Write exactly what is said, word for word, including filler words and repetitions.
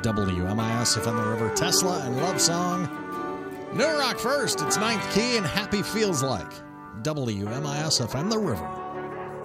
W M I S F M The River, Tesla and Love Song. New Rock first, it's Ninth Key and Happy Feels Like. W M I S F M The River.